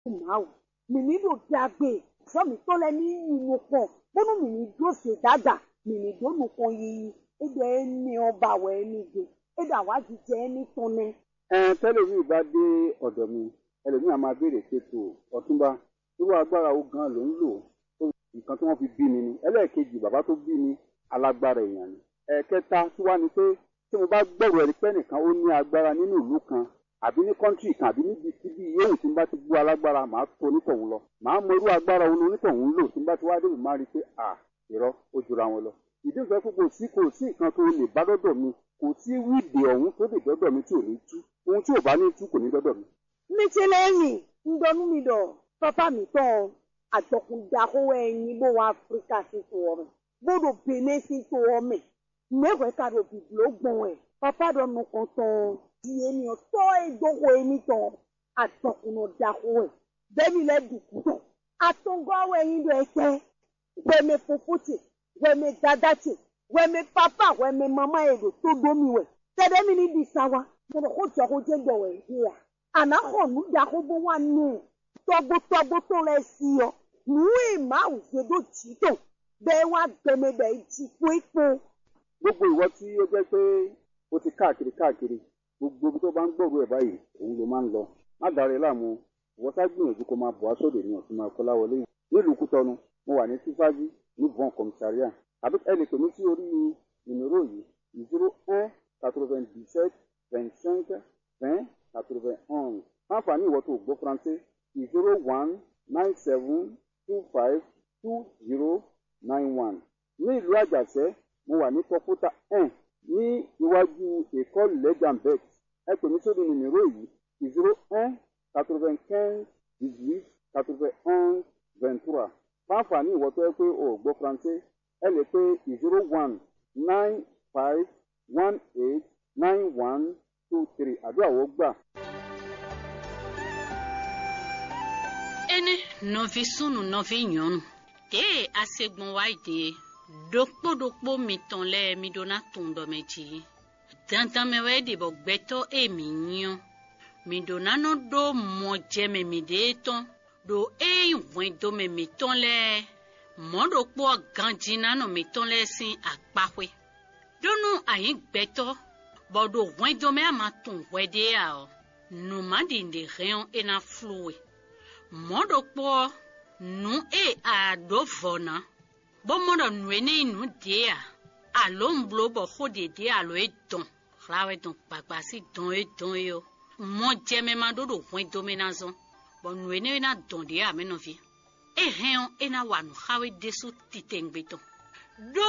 Mau, minido dagbe, so mi to le ni inupon, bonu mini do se dada, mini do nupon yi, ede ni oba we ni de, eda wa jije ni tone. Tẹ́lẹ̀mí bá dé ọ̀dọ̀ mi, ẹlòmí a máa béèrè pé tó Ọ̀túnba, irú agbára wo gan ló ń lò? Nǹkan tí wọ́n fi bí mi ni. Ẹlẹ́ẹ̀kejì, bàbá tó bí mi, alágbára èèyàn ni. Ẹ̀kẹta tí wá ni pé tí mo bá gbọ́rọ̀ ẹ̀rí pé nìkan ó ní agbára nínú ìlú kan, àbí ní kọ́ńtì kan, àbí níbi síbi yóò tí n bá ti bú alágbára, màá tó onítọ̀hún lọ. Màá mọ irú agbára wo ni onítọ̀hún lò tí n bá ti wá dé, màá rí i pé irọ́ ó jura wọn lọ. Ìdí ìfẹ́ pé kò sí nǹkan tó lè bá dọ́dọ̀ mi, kò sí wíìdì ọ̀hún tó lè dọ́dọ̀ mi tí ò ní tú. Ohun tí ò bá ní tú kò ní dọ́dọ̀ mi. Michelemi, ndonu mi do, papa mi ton, atokunda ko enyi bo wa Africa si to ore. Bodo Benin si to ome. Mewe ka do biblo gbon e. Papa do no konton, di eni o to e dogo emi ton, atokuno da ko e. Bemi le dukuto. Atongo we yin do ete. We me fofuti, we me dadati, we me papa, we me mama e do to do mi we. Tede mi ni disawa. Mo ko jogo je do we here. Anaho nu da ko bo wa nu. Togbo to le si o. Nu e ma u se do ti to. Be wa gbeme be ti po. Gbogbo ìwọ tí ó jẹ́ pé ó ti káàkiri, gbogbo ibi tó bá ń gbọ́rọ̀ ẹ̀ báyìí, òun ló máa ń lọ. Má dàrẹ́ láàmú, ìwọ sá gbìyànjú kó máa bọ̀ aṣọ́dẹ̀ ní ọ̀tún máa kọ́lá wọlé yìí. Nílùú Kútọ́nù, mo wà ní Sífájú ní Bon Commissariat. Àbí ẹ lè pè mí sí orí ìníró yìí, 01 97 25 20 91. Fáǹfààní ìwọ tó gbọ́ Faransé, 01 97 25 2091. Ní ìlú Àjàṣẹ́, mo wà ní Pọ́pútà 1 ní iwájú École Legambet. Ẹ pè mí sórí ìníró yìí, 01 95 18 91 23. Fáǹfààní ìwọ tó yẹ pé o gbọ́ Faransé, ẹ lè pè 01 95 18 91 23. Àdúrà wo gbà. Ene novi sunu novi nyonu. Te asegbon waide. Dokpo mi ton le mi dona tondo meji. Tantan me wede bo gbeto e mi nyon. Mi dona no do mo jeme mi de ton. Do e wen do me mi ton le. Mo do po ganjina no mi ton le sin akpahwe. Donu ayin gbeto. Bo do wen do me ama ton wede a o. No mandi de reon e na flue. Mo do po nu e a do vona. Bo modo nwene inu dea. Alo mblo bo khode dea alo e don. Rawe don pagba si don e don yo. Mo jeme mando do wen domenazon. Bo nwene na don dea menovi. E hen e na wanu hawe desu titengbeton. Do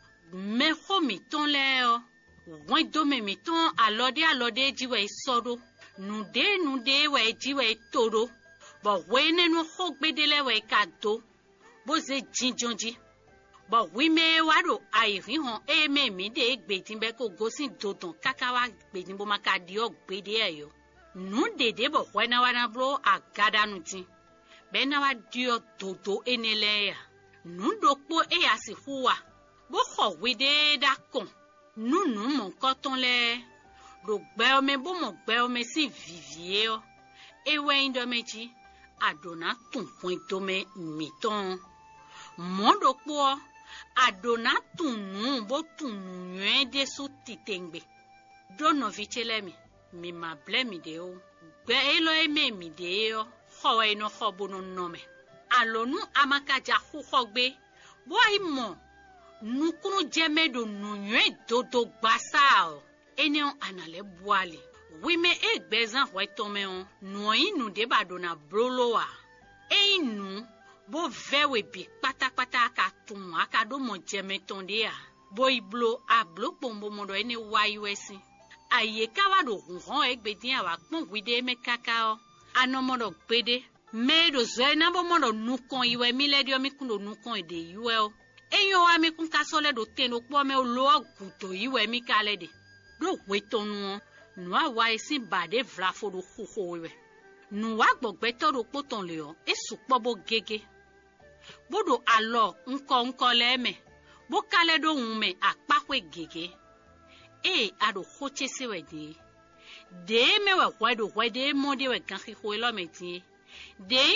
me ho mi ton le o. Wen dome mi ton alode jiwe sodo. Nu de we jiwe todo. Bo wene no ho gbedele we kado. Bo ze jinjonji. But we may wado aifi hon e me mi de gbetin be ko gosin dodon kakawa gbetin bo makadi o gbede ayo. Nu de bo wena wana bro agada nutin. Be na wa dio dodo enele ya. Nu dokpo e asihuwa. Bo ho we de da kon. Nu mon koton le. Do gbe o me bo mo gbe o me si vivie o. E we ndo meji adona tun point to me miton. Mondo po adona tunu bo tunu yende su titengbe. Dono vichelemi mi ma blemi de o. Gbe elo eme mi de o. Howe no hobono nome. Alonu amakaja hugbe. Bo imo nukunu jeme do nunye dodo basao. Eneo anale boale. Wime egbezan hoitome on. Noi nu deba dona broloa. Einu bo vewe bi patapata ka tun aka do mo jeme tonde a. Bo iblo ablo pombo modo ene waiwesi. Aye kawa do hon egbedin awa pon wide me kakao. Anomodo gbede. Me do zena bo modo nukon iwe miledio mikundo nukon ede iwe o. Eyo wa mi kun kasole do teno po me lo aguto iwe mi kalede. Do wetonu nu awa esi bade vlafo do huhowe. Nu wa gbogbeto do poton le o. Esu pobo gege. Bodo alo nko leme. Bo kale do ume akpakwe gege. E ado hoche sewe de. De me we wede mo de we ganhi ho lo meti. de